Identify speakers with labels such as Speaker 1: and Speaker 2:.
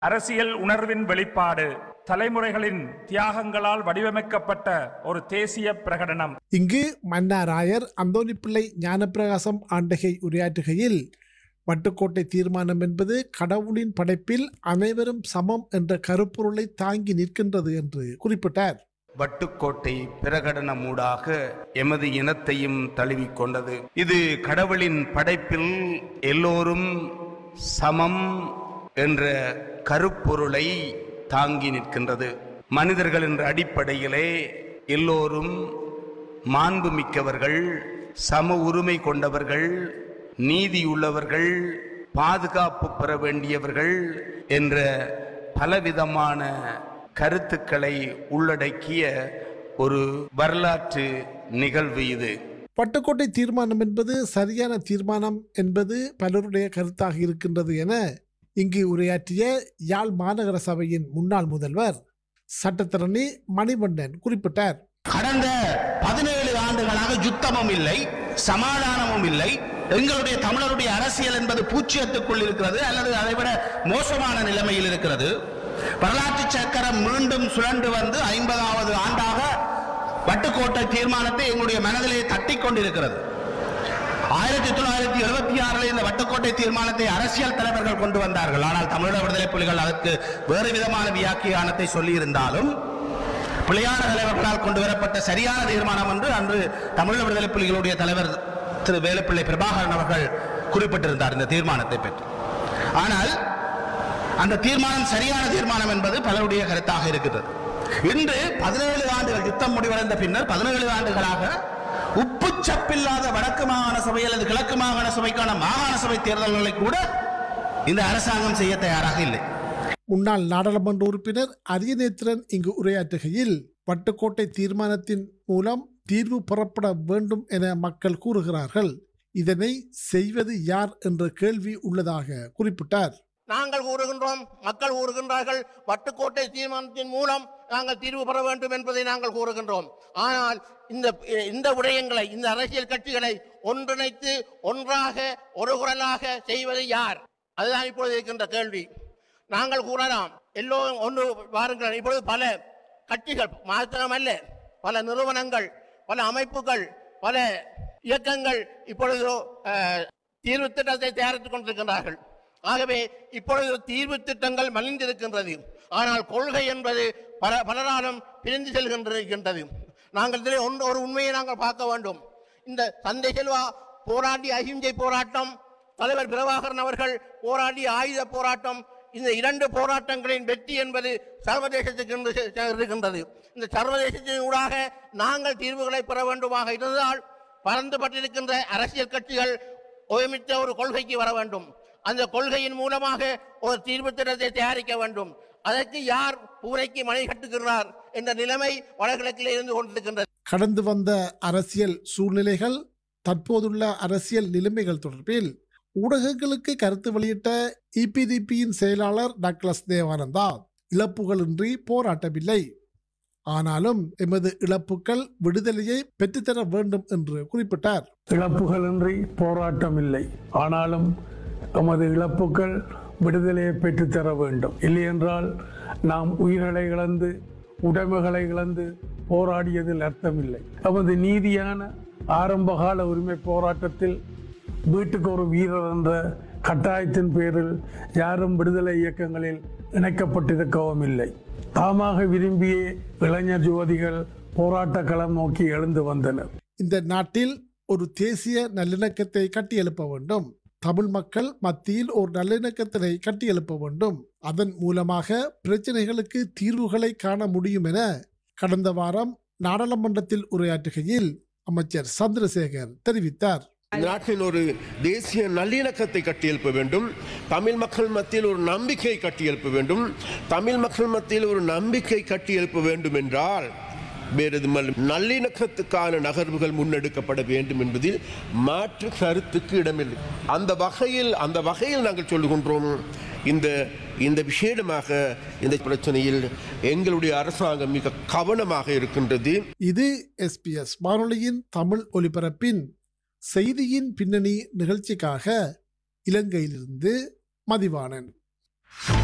Speaker 1: அரசியல் உணர்வின் வெளிப்பாடு, தலைமுறைகளின் தியாகங்களால் வடிவமைக்கப்பட்ட ஒரு தேசிய பிரகடனம்.
Speaker 2: இங்கு மன்னாராயர் அந்தோணிப்பிள்ளை ஞானப்பிரகாசம் ஆண்டகை உரையாற்றுகையில், வட்டுக்கோட்டை தீர்மானம் என்பது கடவுளின் படைப்பில் அனைவரும் சமம் என்ற கருப்பொருளை தாங்கி நிற்கின்றது என்று குறிப்பிட்டார்.
Speaker 3: வட்டுக்கோட்டை பிரகடனமூடாக எமது இனத்தையும் தழுவிக்கொண்டது. இது கடவுளின் படைப்பில் எல்லோரும் சமம் என்ற கருப்பொருளை தாங்கி நிற்கின்றது. மனிதர்கள் என்ற அடிப்படையிலே எல்லோரும் மாண்பு மிக்கவர்கள், சம உரிமை கொண்டவர்கள், நீதியுள்ளவர்கள், பாதுகாப்பு பெற வேண்டியவர்கள் என்ற பலவிதமான கருத்துக்களை உள்ளடக்கிய ஒரு வரலாற்று நிகழ்வு இது.
Speaker 2: வட்டுக்கோட்டை தீர்மானம் என்பது சரியான தீர்மானம் என்பது பலருடைய கருத்தாக இருக்கின்றது என இங்கு உரையாற்றிய யாழ் மாநகர சபையின் முன்னாள் முதல்வர் சட்டத்தரணி மணிவண்ணன் குறிப்பிட்டார்.
Speaker 4: கடந்த 17 ஆண்டுகளாக யுத்தமும் இல்லை, சமாதானமும் இல்லை. எங்களுடைய தமிழருடைய அரசியல் என்பது பூச்சியத்துக்குள் இருக்கிறது, அல்லது அதைவிட மோசமான நிலைமையில் இருக்கிறது. வரலாற்று சக்கரம் மீண்டும் சுழன்று வந்து 50வது ஆண்டாக வட்டுக்கோட்டை தீர்மானத்தை எங்களுடைய மனதிலே தட்டி கொண்டிருக்கிறது. 1976 இந்த வட்டுக்கோட்டை தீர்மானத்தை அரசியல் தலைவர்கள் கொண்டு வந்தார்கள். ஆனால் தமிழக விடுதலை புலிகள் அதற்கு வேறு விதமான வியாக்கியானத்தை சொல்லி இருந்தாலும், பிள்ளையான தலைவர்களால் கொண்டு வரப்பட்ட சரியான தீர்மானம் என்று அன்று தமிழக விடுதலை புலிகளுடைய தலைவர் திரு வேலுப்பிள்ளை பிரபாகரன் அவர்கள் குறிப்பிட்டிருந்தார் இந்த தீர்மானத்தை பற்றி. ஆனால் அந்த தீர்மானம் சரியான தீர்மானம் என்பது பலருடைய கருத்தாக இருக்கிறது. இன்று 17 ஆண்டுகள் யுத்தம் முடிவடைந்த பின்னர் 17 ஆண்டுகளாக உப்பு சப்பில்லாத வடக்கு மாகாண சபை அல்லது கிழக்கு மாகாண சபைக்கான மாகாண சபை தேர்தல்களை கூட இந்த அரசாங்கம் செய்ய தயாராக இல்லை.
Speaker 2: முன்னாள் நாடாளுமன்ற உறுப்பினர் அரியநேத்திரன் இங்கு உரையாற்றுகையில், வட்டுக்கோட்டை தீர்மானத்தின் மூலம் தீர்வு பெறப்பட வேண்டும் என மக்கள் கூறுகிறார்கள். இதனை செய்வது யார் என்ற கேள்வி உள்ளதாக குறிப்பிட்டார்.
Speaker 5: நாங்கள் கூறுகின்றோம், மக்கள் கூறுகின்றார்கள், வட்டுக்கோட்டை தீர்மானத்தின் மூலம் நாங்கள் தீர்வு பெற வேண்டும் என்பதை நாங்கள் கூறுகின்றோம். ஆனால் இந்த விடயங்களை, இந்த அரசியல் கட்சிகளை ஒன்றிணைத்து ஒன்றாக ஒரு குரலாக செய்வது யார்? அதுதான் இப்பொழுது இருக்கின்ற கேள்வி. நாங்கள் கூறலாம், எல்லோரும் ஒன்று வாருங்கள். இப்பொழுது பல கட்சிகள் மாத்திரமல்ல, பல நிறுவனங்கள், பல அமைப்புகள், பல இயக்கங்கள் இப்பொழுது தீர்வு திட்டத்தை தயாரித்துக் கொண்டிருக்கின்றார்கள். ஆகவே இப்பொழுது தீர்வு திட்டங்கள் மலிந்திருக்கின்றது. ஆனால் கொள்கை என்பது பலராலும் பிரிந்து செல்கின்றது. நாங்கள் இதில் ஒரு உண்மையை நாங்கள் பார்க்க வேண்டும். இந்த தந்தை செல்வா போராடிய அஹிம்சை போராட்டம், தலைவர் பிரபாகரன் அவர்கள் போராடிய ஆயுத போராட்டம், இந்த 2 போராட்டங்களின் வெற்றி என்பது சர்வதேசத்துக்கு இருக்கின்றது. இந்த சர்வதேசத்தின் ஊடாக நாங்கள் தீர்வுகளை பெற வேண்டுமாக இருந்தால் பறந்துபட்டிருக்கின்ற அரசியல் கட்சிகள் ஒருமித்த ஒரு கொள்கைக்கு வர வேண்டும். அந்த கொள்கையின் மூலமாக ஒரு தீர்வு திட்டத்தை தயாரிக்க வேண்டும். அதற்கு யார் பூனைக்கு மணி கட்டுகிறார் என்ற நிலைமை வடகிழக்கில் இருந்து கொண்டிருக்கின்றது.
Speaker 2: கடந்து வந்த அரசியல் சூழ்நிலைகள், தற்போதுள்ள அரசியல் நிலைமைகள் தொடர்பில் ஊடகங்களுக்கு கருத்து வெளியிட்ட இபிடிபியின் செயலாளர் டக்ளஸ் தேவானந்தா, இழப்புகளின்றி போராட்டமில்லை, ஆனாலும் எமது இழப்புகள் விடுதலையை பெற்றுத்தர வேண்டும் என்று குறிப்பிட்டார்.
Speaker 6: இழப்புகளின்றி போராட்டம் இல்லை, ஆனாலும் எமது இழப்புகள் விடுதலையை பெற்றுத்தர வேண்டும். இல்லையென்றால் நாம் உயிர்களை இழந்து, உடைமைகளை இழந்து போராடியதில் அர்த்தமில்லை. எமது நீதியான ஆரம்பகால உரிமை போராட்டத்தில் வீட்டுக்கு ஒரு வீரர் என்ற கட்டாயத்தின் பேரில் யாரும் விடுதலை இயக்கங்களில் இணைக்கப்பட்டிருக்கவும் இல்லை. தாமாக விரும்பிய இளைஞர் யுவதிகள் போராட்ட களம் நோக்கி எழுந்து வந்தனர்.
Speaker 2: இந்த நாட்டில் ஒரு தேசிய நல்லிணக்கத்தை கட்டியெழுப்ப வேண்டும். தமிழ் மக்கள் மத்தியில் ஒரு நல்லிணக்கத்தினை கட்டியெழுப்ப வேண்டும். அதன் மூலமாக பிரச்சனைகளுக்கு தீர்வுகளை காண முடியும் என கடந்த வாரம் நாடாளுமன்றத்தில் உரையாற்றுகையில் அமைச்சர் சந்திரசேகர் தெரிவித்தார்.
Speaker 7: நாட்டில் ஒரு தேசிய நல்லிணக்கத்தை கட்டியெழுப்ப வேண்டும். தமிழ் மக்கள் மத்தியில் ஒரு நம்பிக்கை கட்டியெழுப்ப வேண்டும். தமிழ் மக்கள் மத்தியில் ஒரு நம்பிக்கை கட்டியெழுப்ப வேண்டும் என்றால் வேறு நல்லிணக்கத்துக்கான நகர்வுகள் முன்னெடுக்கப்பட வேண்டும் என்பதில் மாற்று கருத்துக்கு இடமில்லை. அந்த வகையில் நாங்கள் சொல்லுகின்றோம், இந்த விஷயமாக இந்த பிரச்சனையில் எங்களுடைய அரசாங்கம் மிக கவனமாக இருக்கின்றது.
Speaker 2: இது SBS வானொலியின் தமிழ் ஒலிபரப்பின் செய்தியின் பின்னணி நிகழ்ச்சிக்காக இலங்கையிலிருந்து மதிவாணன்.